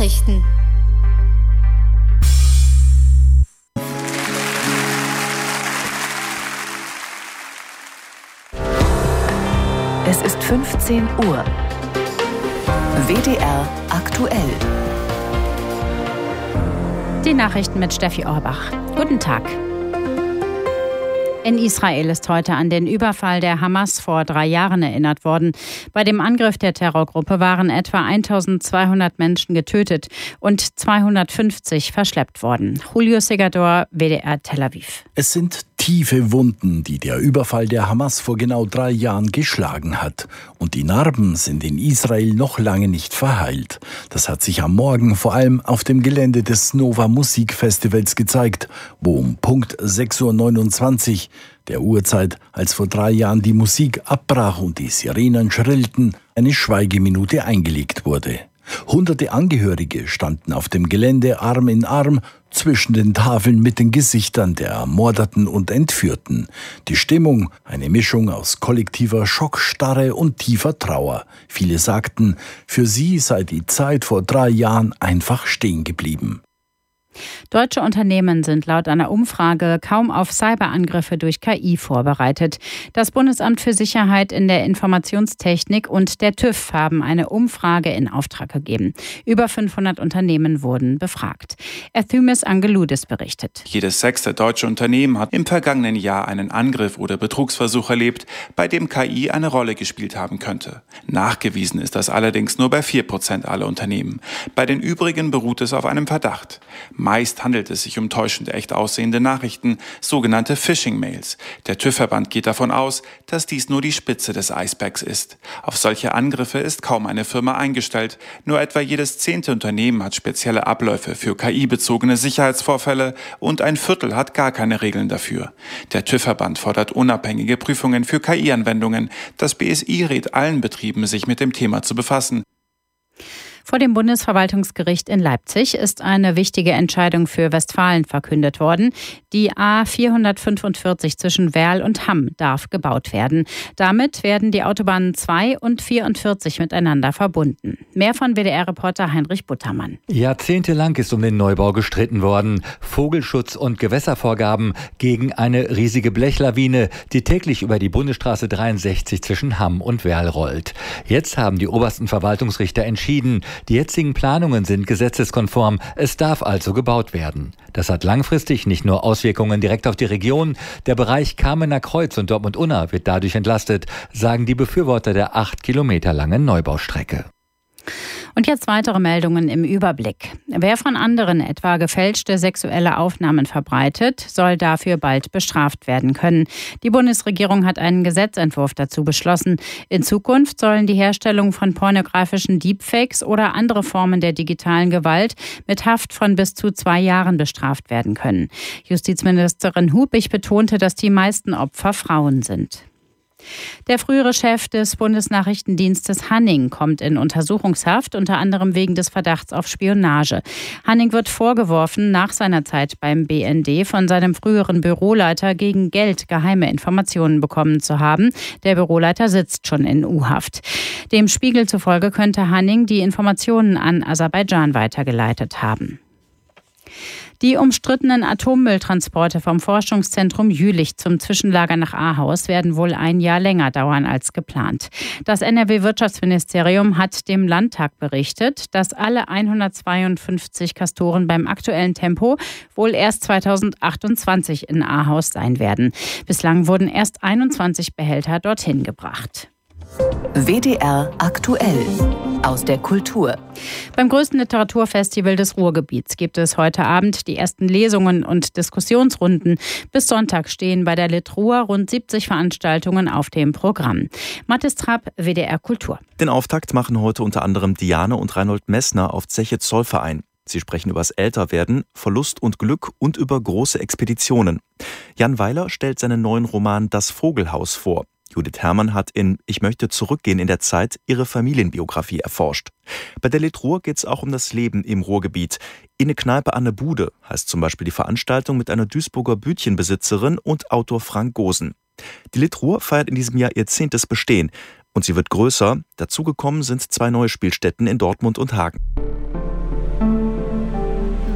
Nachrichten. Es ist 15 Uhr. WDR aktuell. Die Nachrichten mit Steffi Orbach. Guten Tag. In Israel ist heute an den Überfall der Hamas vor 3 Jahren erinnert worden. Bei dem Angriff der Terrorgruppe waren etwa 1200 Menschen getötet und 250 verschleppt worden. Julio Segador, WDR Tel Aviv. Es sind tiefe Wunden, die der Überfall der Hamas vor genau 3 Jahren geschlagen hat. Und die Narben sind in Israel noch lange nicht verheilt. Das hat sich am Morgen vor allem auf dem Gelände des Nova Musikfestivals gezeigt, wo um Punkt 6:29 Uhr, der Uhrzeit, als vor 3 Jahren die Musik abbrach und die Sirenen schrillten, eine Schweigeminute eingelegt wurde. Hunderte Angehörige standen auf dem Gelände Arm in Arm zwischen den Tafeln mit den Gesichtern der Ermordeten und Entführten. Die Stimmung, eine Mischung aus kollektiver Schockstarre und tiefer Trauer. Viele sagten, für sie sei die Zeit vor 3 Jahren einfach stehen geblieben. Deutsche Unternehmen sind laut einer Umfrage kaum auf Cyberangriffe durch KI vorbereitet. Das Bundesamt für Sicherheit in der Informationstechnik und der TÜV haben eine Umfrage in Auftrag gegeben. Über 500 Unternehmen wurden befragt. Erthymis Angeloudis berichtet. Jedes 6. deutsche Unternehmen hat im vergangenen Jahr einen Angriff oder Betrugsversuch erlebt, bei dem KI eine Rolle gespielt haben könnte. Nachgewiesen ist das allerdings nur bei 4% aller Unternehmen. Bei den übrigen beruht es auf einem Verdacht. Meist handelt es sich um täuschend echt aussehende Nachrichten, sogenannte Phishing-Mails. Der TÜV-Verband geht davon aus, dass dies nur die Spitze des Eisbergs ist. Auf solche Angriffe ist kaum eine Firma eingestellt. Nur etwa jedes 10. Unternehmen hat spezielle Abläufe für KI-bezogene Sicherheitsvorfälle und ein Viertel hat gar keine Regeln dafür. Der TÜV-Verband fordert unabhängige Prüfungen für KI-Anwendungen. Das BSI rät allen Betrieben, sich mit dem Thema zu befassen. Vor dem Bundesverwaltungsgericht in Leipzig ist eine wichtige Entscheidung für Westfalen verkündet worden. Die A445 zwischen Werl und Hamm darf gebaut werden. Damit werden die Autobahnen 2 und 44 miteinander verbunden. Mehr von WDR-Reporter Heinrich Buttermann. Jahrzehntelang ist um den Neubau gestritten worden. Vogelschutz und Gewässervorgaben gegen eine riesige Blechlawine, die täglich über die Bundesstraße 63 zwischen Hamm und Werl rollt. Jetzt haben die obersten Verwaltungsrichter entschieden, die jetzigen Planungen sind gesetzeskonform, es darf also gebaut werden. Das hat langfristig nicht nur Auswirkungen direkt auf die Region, der Bereich Kamener Kreuz und Dortmund-Unna wird dadurch entlastet, sagen die Befürworter der 8 Kilometer langen Neubaustrecke. Und jetzt weitere Meldungen im Überblick. Wer von anderen etwa gefälschte sexuelle Aufnahmen verbreitet, soll dafür bald bestraft werden können. Die Bundesregierung hat einen Gesetzentwurf dazu beschlossen. In Zukunft sollen die Herstellung von pornografischen Deepfakes oder andere Formen der digitalen Gewalt mit Haft von bis zu 2 Jahren bestraft werden können. Justizministerin Hubig betonte, dass die meisten Opfer Frauen sind. Der frühere Chef des Bundesnachrichtendienstes Hanning kommt in Untersuchungshaft, unter anderem wegen des Verdachts auf Spionage. Hanning wird vorgeworfen, nach seiner Zeit beim BND von seinem früheren Büroleiter gegen Geld geheime Informationen bekommen zu haben. Der Büroleiter sitzt schon in U-Haft. Dem Spiegel zufolge könnte Hanning die Informationen an Aserbaidschan weitergeleitet haben. Die umstrittenen Atommülltransporte vom Forschungszentrum Jülich zum Zwischenlager nach Ahaus werden wohl ein Jahr länger dauern als geplant. Das NRW-Wirtschaftsministerium hat dem Landtag berichtet, dass alle 152 Castoren beim aktuellen Tempo wohl erst 2028 in Ahaus sein werden. Bislang wurden erst 21 Behälter dorthin gebracht. WDR aktuell. Aus der Kultur. Beim größten Literaturfestival des Ruhrgebiets gibt es heute Abend die ersten Lesungen und Diskussionsrunden. Bis Sonntag stehen bei der Litruhr rund 70 Veranstaltungen auf dem Programm. Mathis Trapp, WDR Kultur. Den Auftakt machen heute unter anderem Diane und Reinhold Messner auf Zeche Zollverein. Sie sprechen übers Älterwerden, Verlust und Glück und über große Expeditionen. Jan Weiler stellt seinen neuen Roman Das Vogelhaus vor. Judith Herrmann hat in Ich möchte zurückgehen in der Zeit ihre Familienbiografie erforscht. Bei der Litruhr geht es auch um das Leben im Ruhrgebiet. In eine Kneipe an der Bude heißt zum Beispiel die Veranstaltung mit einer Duisburger Bütchenbesitzerin und Autor Frank Gosen. Die Litruhr feiert in diesem Jahr ihr 10. Bestehen und sie wird größer. Dazugekommen sind 2 neue Spielstätten in Dortmund und Hagen.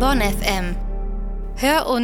Bonn FM. Hör uns